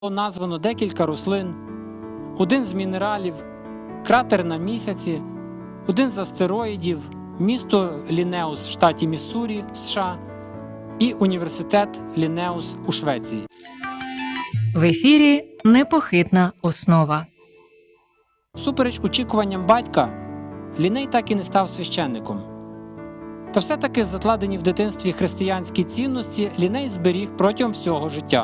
названо декілька рослин, один з мінералів, кратер на місяці, один з астероїдів, місто Ліннеус в штаті Міссурі, США і університет Ліннеус у Швеції. В ефірі «Непохитна основа». Всупереч очікуванням батька, Лінней так і не став священником. Та все-таки закладені в дитинстві християнські цінності Лінней зберіг протягом всього життя.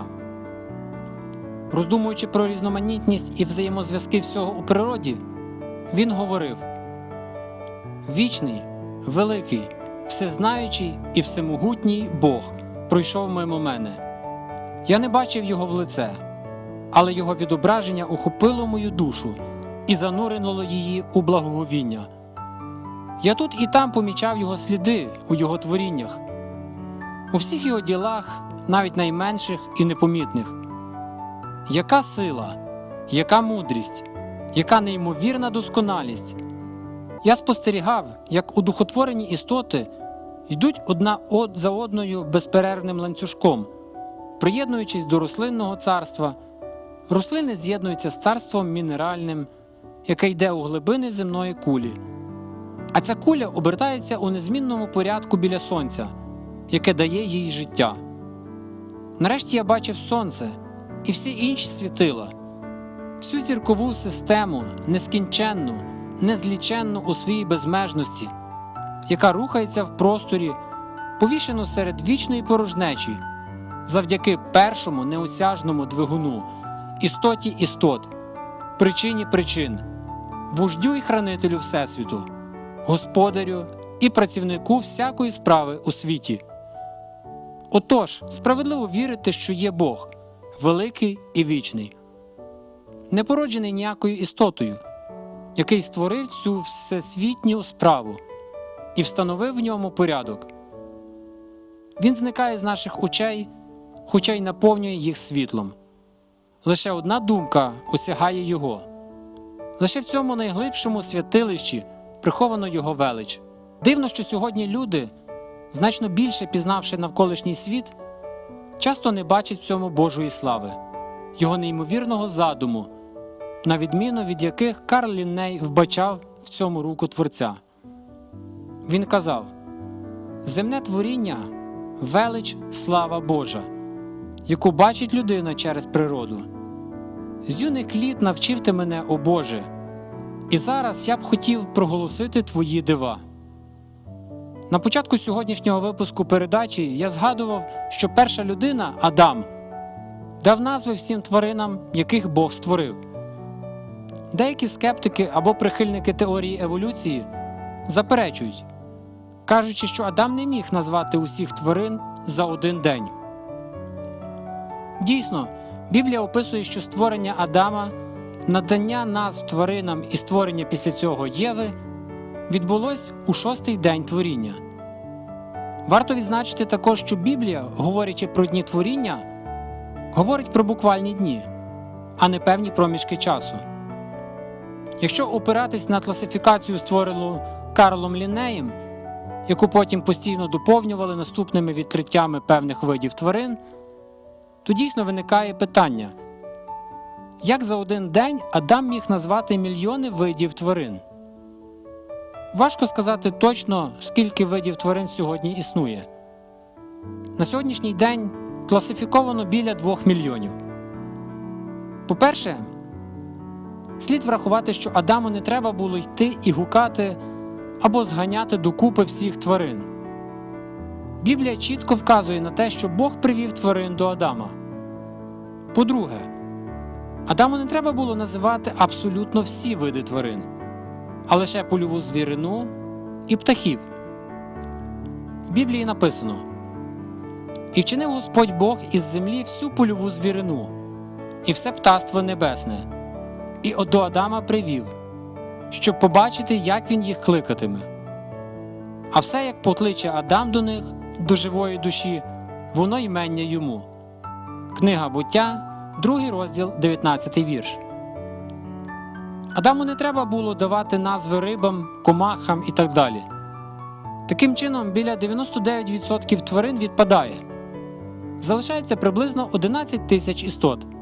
Роздумуючи про різноманітність і взаємозв'язки всього у природі, він говорив: «Вічний, великий, всезнаючий і всемогутній Бог пройшов мимо мене. Я не бачив його в лице, але його відображення охопило мою душу і занурило її у благоговіння. Я тут і там помічав його сліди у його творіннях, у всіх його ділах, навіть найменших і непомітних. Яка сила, яка мудрість, яка неймовірна досконалість! Я спостерігав, як удухотворені істоти йдуть одна за одною безперервним ланцюжком, приєднуючись до рослинного царства. Рослини з'єднуються з царством мінеральним, яке йде у глибини земної кулі. А ця куля обертається у незмінному порядку біля сонця, яке дає їй життя. Нарешті я бачив сонце і всі інші світила, всю зіркову систему, нескінченну, незліченну у своїй безмежності, яка рухається в просторі, повішену серед вічної порожнечі, завдяки першому неосяжному двигуну, істоті істот, причині причин, вождю і хранителю Всесвіту, господарю і працівнику всякої справи у світі. Отож, справедливо вірити, що є Бог, великий і вічний, не породжений ніякою істотою, який створив цю всесвітню справу і встановив в ньому порядок. Він зникає з наших очей, хоча й наповнює їх світлом. Лише одна думка осягає його. Лише в цьому найглибшому святилищі приховано його велич. Дивно, що сьогодні люди, значно більше пізнавши навколишній світ, часто не бачать в цьому Божої слави, його неймовірного задуму, на відміну від яких Карл Лінней вбачав в цьому руку Творця. Він казав: «Земне творіння – велич, слава Божа, яку бачить людина через природу. З юних літ навчив ти мене, о Боже, і зараз я б хотів проголосити твої дива». На початку сьогоднішнього випуску передачі я згадував, що перша людина, Адам, дав назви всім тваринам, яких Бог створив. Деякі скептики або прихильники теорії еволюції заперечують, кажучи, що Адам не міг назвати усіх тварин за один день. Дійсно, Біблія описує, що створення Адама, надання назв тваринам і створення після цього Єви відбулось у 6-й день творіння. Варто відзначити також, що Біблія, говорячи про дні творіння, говорить про буквальні дні, а не певні проміжки часу. Якщо опиратись на класифікацію, створену Карлом Ліннеєм, яку потім постійно доповнювали наступними відкриттями певних видів тварин, то дійсно виникає питання: як за один день Адам міг назвати мільйони видів тварин? Важко сказати точно, скільки видів тварин сьогодні існує. На сьогоднішній день класифіковано біля 2 мільйонів. По-перше, слід врахувати, що Адаму не треба було йти і гукати або зганяти докупи всіх тварин. Біблія чітко вказує на те, що Бог привів тварин до Адама. По-друге, Адаму не треба було називати абсолютно всі види тварин, а лише польову звірину і птахів. В Біблії написано: «І вчинив Господь Бог із землі всю польову звірину і все птаство небесне, і до Адама привів, щоб побачити, як він їх кликатиме. А все, як покличе Адам до них, до живої душі, воно ймення йому». Книга Буття, 2 розділ, 19 вірш. Адаму не треба було давати назви рибам, комахам і так далі. Таким чином, біля 99% тварин відпадає. Залишається приблизно 11 тисяч істот.